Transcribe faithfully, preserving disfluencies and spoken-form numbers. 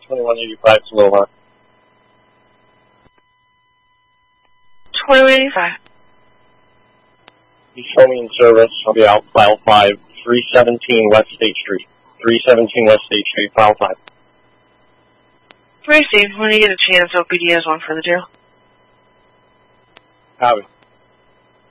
twenty-one eighty-five to Aloha. twenty-one eighty-five. You show me in service. I'll be out file five, three seventeen West State Street. three seventeen West State Street, file five. Racing, when you get a chance, O P D has one for the jail. Copy.